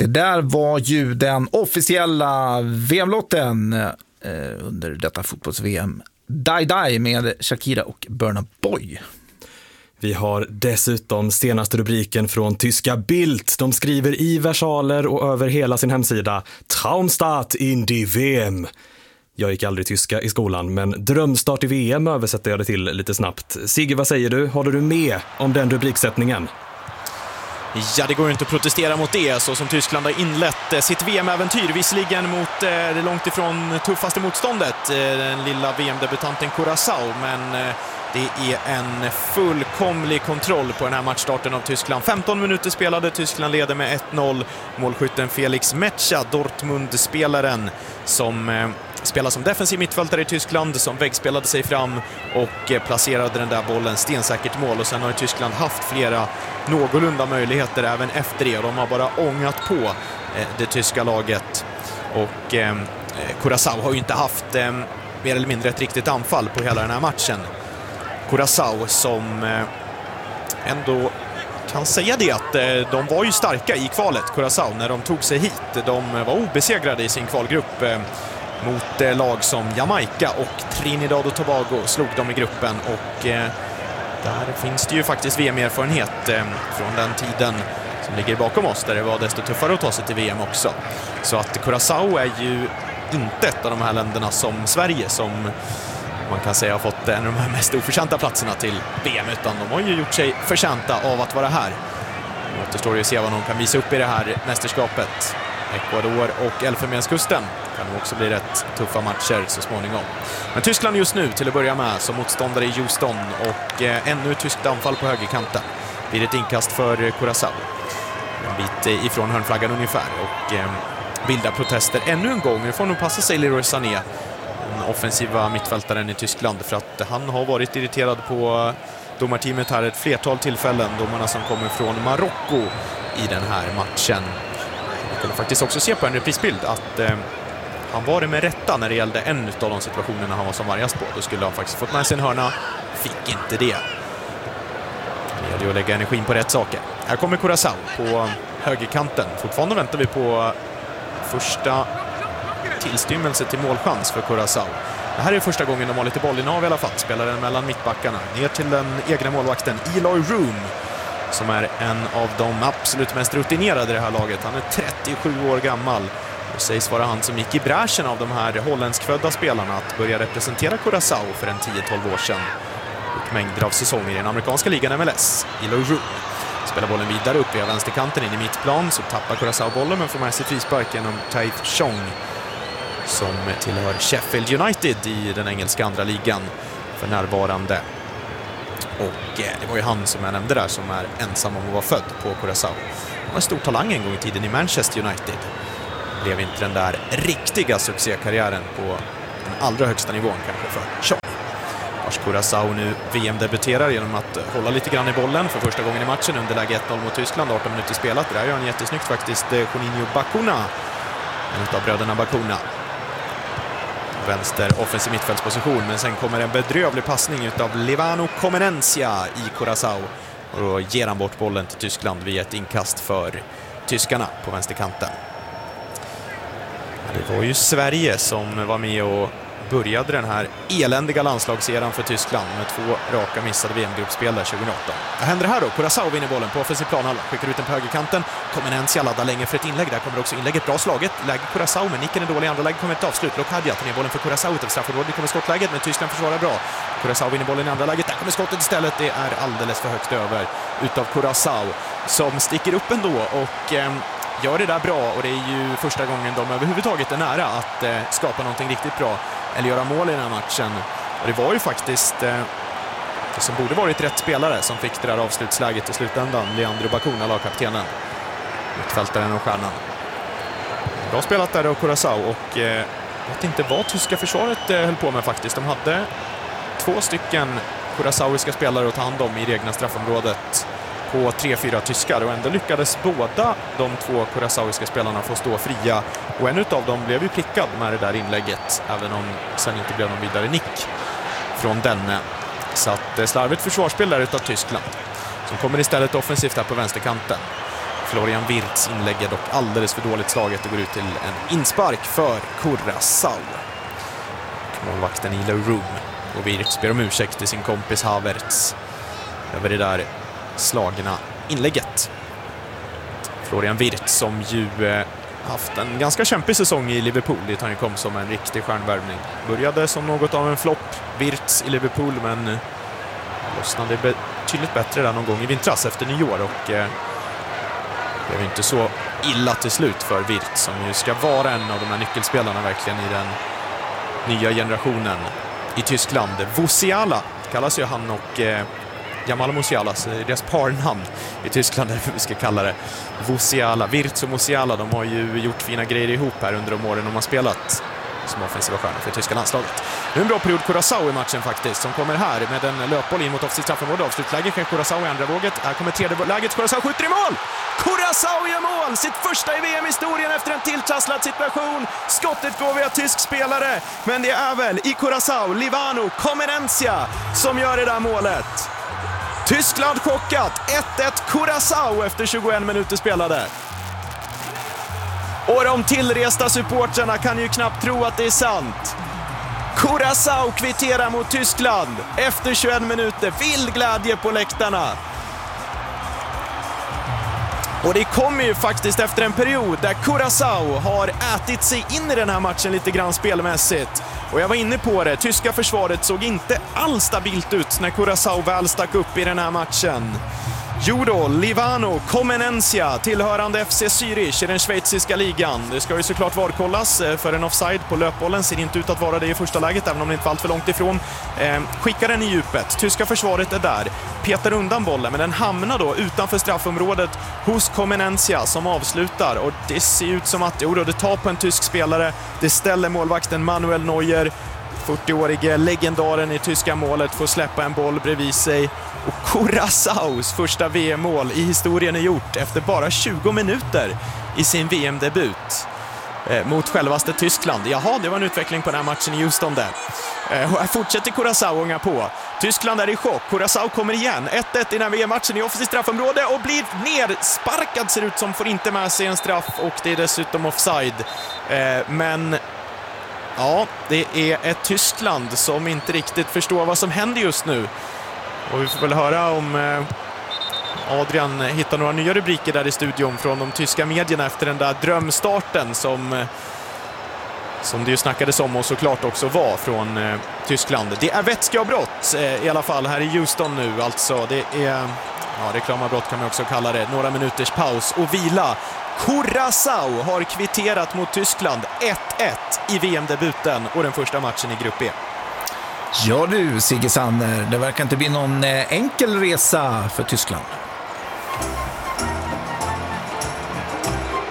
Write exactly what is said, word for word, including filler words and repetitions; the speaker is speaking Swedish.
Det där var ju den officiella V M-lotten eh, under detta fotbolls-V M. Die Die med Shakira och Burna Boy. Vi har dessutom senaste rubriken från tyska Bild. De skriver i versaler och över hela sin hemsida: Traumstart in die V M. Jag gick aldrig tyska i skolan, men drömstart i V M översätter jag det till lite snabbt. Sigge, vad säger du? Håller du med om den rubriksättningen? Ja, det går inte att protestera mot det, så som Tyskland har inlett sitt V M-äventyr, visserligen mot det långt ifrån tuffaste motståndet, den lilla V M-debutanten Curaçao, men det är en fullkomlig kontroll på den här matchstarten av Tyskland. femton minuter spelade, Tyskland leder med ett noll. Målskytten Felix Metscha, Dortmund-spelaren som spelar som defensiv mittfältare i Tyskland, som väggspelade sig fram och placerade den där bollen stensäkert mål. Och sen har Tyskland haft flera någorlunda möjligheter även efter det. De har bara ångat på det tyska laget. Och eh, Curaçao har ju inte haft eh, mer eller mindre ett riktigt anfall på hela den här matchen. Curaçao som eh, ändå kan säga det att eh, de var ju starka i kvalet, Curaçao, när de tog sig hit. De var obesegrade i sin kvalgrupp eh, mot eh, lag som Jamaica och Trinidad och Tobago slog dem i gruppen. Och eh, där finns det ju faktiskt V M-erfarenhet eh, från den tiden som ligger bakom oss, där det var desto tuffare att ta sig till V M också. Så att Curaçao är ju inte ett av de här länderna som Sverige, som man kan säga har fått en av de här mest oförtjänta platserna till V M, utan de har ju gjort sig förtjänta av att vara här. Det återstår ju att se vad de kan visa upp i det här mästerskapet. Ecuador och Elfenbenskusten kan nog också bli rätt tuffa matcher så småningom. Men Tyskland just nu till att börja med som motståndare i Houston, och eh, ännu ett tyskt anfall på högerkanten. Blir ett inkast för Curaçao. En bit ifrån hörnflaggan ungefär, och eh, vilda protester ännu en gång. Nu får nog passa sig Leroy Sané, den offensiva mittfältaren i Tyskland, för att han har varit irriterad på domarteamet här ett flertal tillfällen. Domarna som kommer från Marocko i den här matchen. Vi kunde faktiskt också se på en reprisbild att eh, han var det med rätta när det gällde en av de situationerna han var som vargast på. Då skulle han faktiskt fått med sin hörna, fick inte det. Det gäller ju att lägga energin på rätt saker. Här kommer Curaçao på högerkanten. Fortfarande väntar vi på första tillstymmelse till målchans för Curaçao. Det här är första gången de har lite bollinnehav i alla fall. Spelar den mellan mittbackarna ner till den egna målvakten Eloy Room, som är en av de absolut mest rutinerade i det här laget. Han är trettiosju år gammal. Det sägs vara han som gick i bräschen av de här holländskfödda spelarna att börja representera Curaçao för en tio tolv år sedan. Och mängder av säsonger i den amerikanska ligan M L S. Eloy Room spelar bollen vidare upp via vänsterkanten in i mittplan, så tappar Curaçao bollen men får med sig frispark genom Taith Chong, som tillhör Sheffield United i den engelska andra ligan för närvarande. Och eh, det var ju han som jag nämnde där som är ensam om att vara född på Curaçao. Han var en stor talang en gång i tiden i Manchester United. Blev inte den där riktiga succékarriären på den allra högsta nivån kanske för Chong. Vars Curaçao nu V M-debuterar genom att hålla lite grann i bollen för första gången i matchen under läge ett noll mot Tyskland. arton minuter spelat. Det där gör han jättesnyggt faktiskt. Juninho Bacuna, en av bröderna Bacuna. Vänster offensiv mittfältsposition, men sen kommer en bedrövlig passning utav Livano Comenencia i Curaçao, och då ger han bort bollen till Tyskland via ett inkast för tyskarna på vänsterkanten. Det var ju Sverige som var med och började den här eländiga landslagseran för Tyskland med två raka missade V M-gruppspel där tjugoarton. Vad händer här då? Curaçao vinner bollen på offensiv planhalva, skickar ut den på högerkanten. Comenencia laddar länge för ett inlägg. Där kommer också inlägget bra slaget. Läge Curaçao, men nicken är dålig. I andra läget kommer ett avslut. Lokadja tar ner bollen för Curaçao utöver straffområdet. Det kommer skottläget, men Tyskland försvarar bra. Curaçao vinner bollen i andra läget. Där kommer skottet istället. Det är alldeles för högt över utav Curaçao, som sticker upp ändå och eh, gör det där bra. Och det är ju första gången de överhuvudtaget är nära att eh, skapa någonting riktigt bra eller göra mål i den här matchen. Och det var ju faktiskt eh, det som borde varit rätt spelare som fick det där avslutsläget i slutändan. Leandro Bacuna, lagkaptenen, mittfältaren och stjärnan. Bra spelat där av Curaçao, och eh, jag vet inte vad tyska försvaret eh, höll på med faktiskt. De hade två stycken curaçaoiska spelare att ta hand om i det egna straffområdet på tre fyra tyskar, och ändå lyckades båda de två curaçaoiska spelarna få stå fria, och en av dem blev ju prickad med det där inlägget, även om sen inte blev någon vidare nick från denne. Så att slarvigt försvarsspel där utav Tyskland, som kommer istället offensivt där på vänsterkanten. Florian Wirtz inlägg är dock alldeles för dåligt slaget och går ut till en inspark för Curaçao. Målvakten Ilo Room och Wirtz ber om ursäkt till sin kompis Havertz över det där slagna inlägget. Florian Wirtz som ju eh, haft en ganska kämpig säsong i Liverpool, dit han kom som en riktig stjärnvärvning. Började som något av en flopp, Wirtz i Liverpool, men lossnade betydligt bättre där någon gång i vintras efter nyår och eh, det var inte så illa till slut för Wirtz som ju ska vara en av de här nyckelspelarna verkligen i den nya generationen i Tyskland. Musiala kallas ju han och eh, Jamal Musiala, så deras parnamn i Tyskland är vi ska kalla det. Musiala, Wirtz och Musiala, de har ju gjort fina grejer ihop här under de åren de har spelat som offensiva stjärnor för tyska landslaget. Nu är en bra period Curaçao i matchen faktiskt, som kommer här med en löpboll in mot offensivt straffområde. Avslutläge för Curaçao i andra våget. Här kommer tredje läget, Curaçao skjuter i mål! Curaçao gör mål! Sitt första i V M-historien efter en tilltrasslad situation. Skottet går via tysk spelare, men det är väl i Curaçao, Livano Comenencia som gör det där målet. Tyskland chockat, ett ett Curaçao efter tjugoen minuter spelade. Och de tillresta supportrarna kan ju knappt tro att det är sant. Curaçao kvitterar mot Tyskland efter tjugoen minuter. Vild glädje på läktarna. Och det kommer ju faktiskt efter en period där Curaçao har ätit sig in i den här matchen lite grann spelmässigt. Och jag var inne på det, tyska försvaret såg inte alls stabilt ut när Curaçao väl stack upp i den här matchen. Jo då, Livano Comenencia, tillhörande F C Zürich i den schweiziska ligan. Det ska ju såklart varkollas för en offside på löpbollen. Ser inte ut att vara det i första läget, även om det inte var allt för långt ifrån. Eh, skickar den i djupet. Tyska försvaret är där. Petar undan bollen, men den hamnar då utanför straffområdet hos Comenencia som avslutar. Och det ser ut som att jo då, det tar på en tysk spelare. Det ställer målvakten Manuel Neuer, fyrtioårige legendaren i tyska målet, får släppa en boll bredvid sig. Och Curaçaos första V M-mål i historien är gjort efter bara tjugo minuter i sin V M-debut eh, mot självaste Tyskland. Jaha, det var en utveckling på den här matchen i Houston där. Eh, och här fortsätter Curaçao ånga på. Tyskland är i chock. Curaçao kommer igen. ett ett i den här V M-matchen i offensivt straffområde och blir nersparkad, ser ut som, får inte med sig en straff och det är dessutom offside. Eh, men ja, det är ett Tyskland som inte riktigt förstår vad som händer just nu. Och vi får väl höra om eh, Adrian hittar några nya rubriker där i studion från de tyska medierna efter den där drömstarten som, eh, som det ju snackades om och såklart också var från eh, Tyskland. Det är vätskeavbrott eh, i alla fall här i Houston nu. Alltså det är, ja, reklamavbrott kan man också kalla det. Några minuters paus och vila. Curaçao har kvitterat mot Tyskland ett ett i V M-debuten och den första matchen i Grupp E. Ja du, Sigge Sander, det verkar inte bli någon enkel resa för Tyskland.